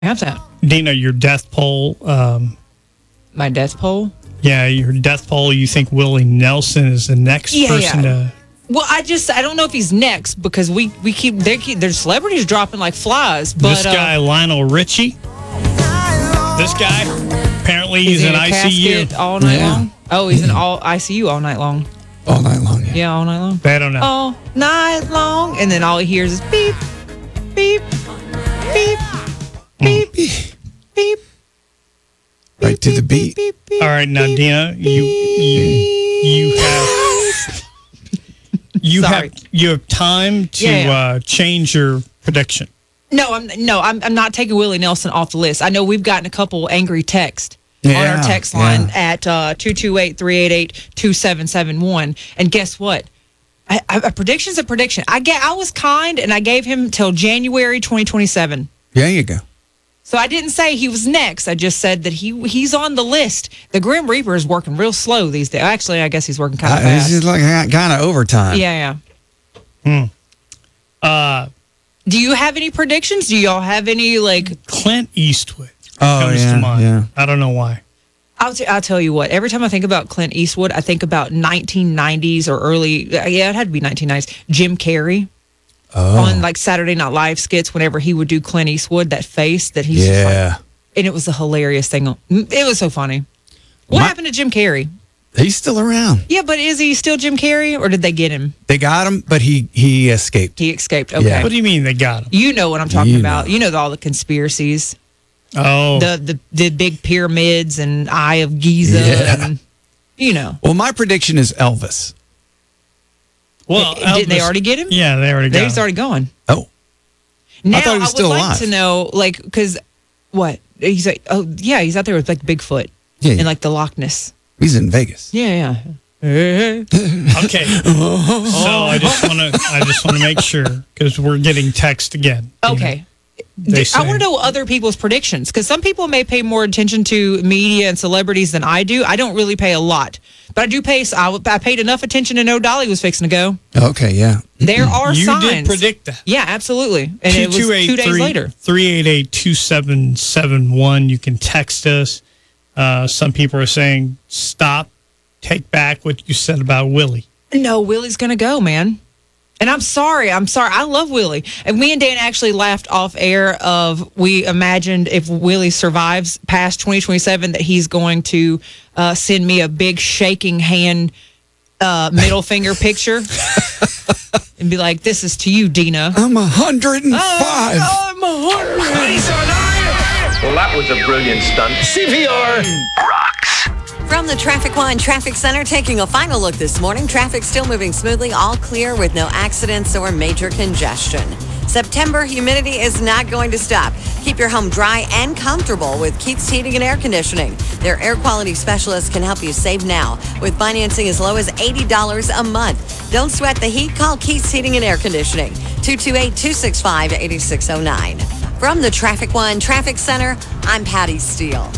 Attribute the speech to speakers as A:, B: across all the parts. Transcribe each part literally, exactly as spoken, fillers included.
A: I have that.
B: Dina, your death poll. Um,
A: My death poll?
B: yeah, your death poll. You think Willie Nelson is the next
A: Yeah,
B: person
A: yeah.
B: to...
A: Well, I just I don't know if he's next because we we keep they keep their celebrities dropping like flies. But
B: this guy,
A: uh,
B: Lionel Richie. This guy, apparently he's
A: is he
B: in
A: a
B: I C U.
A: casket all night
C: Yeah.
A: long. Oh, he's in all I C U all night long.
C: All night long, yeah.
A: Yeah, all night long.
B: I don't know.
A: All night long, and then all he hears is beep, beep, beep, beep, beep, beep.
C: Right to the beat.
A: Beep, beep,
B: All right, now,
A: beep,
B: Dina, you you you have you
A: Sorry.
B: have you have time to
A: Yeah, yeah.
B: Uh, change your prediction.
A: No, I'm no, I'm I'm not taking Willie Nelson off the list. I know we've gotten a couple angry texts on
C: Yeah,
A: our text line
C: yeah.
A: at uh, two two eight, three eight eight, two seven seven one. And guess what? I, I, a prediction's a prediction. I get I was kind and I gave him till January twenty twenty-seven.
C: There you go.
A: So I didn't say he was next. I just said that he he's on the list. The Grim Reaper is working real slow these days. Actually, I guess he's working kind of
C: Uh,
A: fast.
C: this is like kind of overtime.
A: Yeah, yeah.
B: Uh,
A: Do you have any predictions? Do y'all have any like?
B: Clint Eastwood
C: Oh,
B: comes
C: yeah,
B: to mind.
C: yeah.
B: I don't know why.
A: I'll, t- I'll tell you what. Every time I think about Clint Eastwood, I think about nineteen nineties or early. Yeah, it had to be nineteen nineties. Jim Carrey
C: Oh,
A: on like Saturday Night Live skits. Whenever he would do Clint Eastwood, that face that he's just like-
C: yeah.
A: and it was a hilarious thing. It was so funny. What
C: My-
A: happened to Jim Carrey?
C: He's still around.
A: Yeah, but is he still Jim Carrey, or did they get him?
C: They got him, but he he escaped.
A: He escaped. Okay.
C: Yeah.
B: What do you mean they got him?
A: You know what I'm talking
C: You
A: about.
C: know.
A: You know all the conspiracies,
B: Oh,
A: the, the the big pyramids and Eye of Giza,
C: Yeah.
A: and you know.
C: Well, my prediction is Elvis.
B: well,
A: Didn't they
B: Elvis-
A: already get him?
B: Yeah, they already got
A: He's
B: him.
A: already gone.
C: Oh,
A: Now
C: thought he was
A: would
C: still
A: like
C: alive.
A: to know, like, because what he's like? Oh, yeah, he's out there with like Bigfoot
C: Yeah, yeah.
A: and like the Loch Ness.
C: he's in Vegas.
A: Yeah, yeah.
B: Okay, so I just want to I just want to make sure because we're getting text again. you know.
A: Okay.
B: They
A: I
B: say-
A: want to know other people's predictions because some people may pay more attention to media and celebrities than I do. I don't really pay a lot, but I do pay. I, I paid enough attention to know Dolly was fixing to go.
C: Okay, yeah.
A: There are
B: You
A: signs.
B: did predict that.
A: Yeah, absolutely. And it was two days later.
B: three eight eight, two seven seven one. You can text us. Uh, some people are saying, stop, take back what you said about Willie.
A: No, Willie's going to go, man. And I'm sorry. I'm sorry. I love Willie. And me and Dan actually laughed off air of we imagined if Willie survives past twenty twenty-seven that he's going to uh, send me a big shaking hand uh, middle finger picture and be like, this is to you, Dina.
C: I'm a hundred and five.
A: I'm a hundred.
D: Well, that was a brilliant stunt. C P R rocks.
E: From the Traffic One Traffic Center, taking a final look this morning. Traffic still moving smoothly, all clear with no accidents or major congestion. September humidity is not going to stop. Keep your home dry and comfortable with Keith's Heating and Air Conditioning. Their air quality specialists can help you save now with financing as low as eighty dollars a month. Don't sweat the heat. Call Keith's Heating and Air Conditioning, two two eight, two six five, eight six zero nine. From the Traffic One Traffic Center, I'm Patty Steele.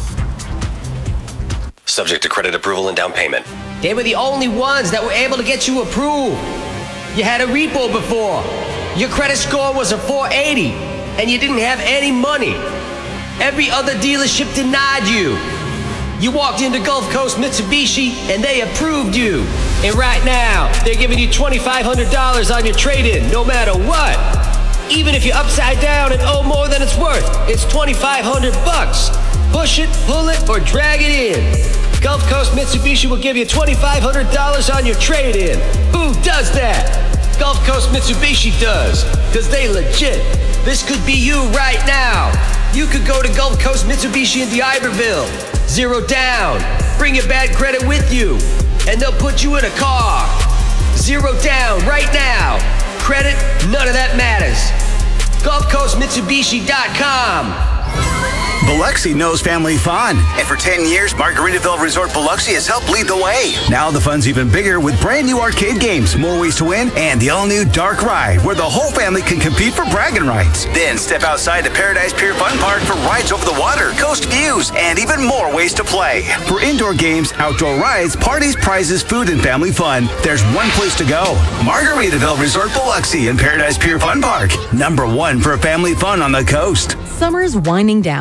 F: Subject to credit approval and down payment.
G: They were the only ones that were able to get you approved. You had a repo before. Your credit score was a four eighty, and you didn't have any money. Every other dealership denied you. You walked into Gulf Coast Mitsubishi, and they approved you. And right now, they're giving you twenty-five hundred dollars on your trade-in, no matter what. Even if you're upside down and owe more than it's worth, it's twenty-five hundred bucks. Push it, pull it, or drag it in. Gulf Coast Mitsubishi will give you twenty-five hundred dollars on your trade-in. Who does that? Gulf Coast Mitsubishi does, because they legit. This could be you right now. You could go to Gulf Coast Mitsubishi in D'Iberville. Zero down. Bring your bad credit with you, and they'll put you in a car. Zero down right now. Credit, none of that matters. Gulf Coast Mitsubishi dot com.
H: Biloxi knows family fun. And for ten years, Margaritaville Resort Biloxi has helped lead the way. Now the fun's even bigger with brand new arcade games, more ways to win, and the all-new Dark Ride, where the whole family can compete for bragging rights. Then step outside to Paradise Pier Fun Park for rides over the water, coast views, and even more ways to play. For indoor games, outdoor rides, parties, prizes, food, and family fun, there's one place to go. Margaritaville Resort Biloxi and Paradise Pier Fun Park. Number one for family fun on the coast.
I: Summer's winding down.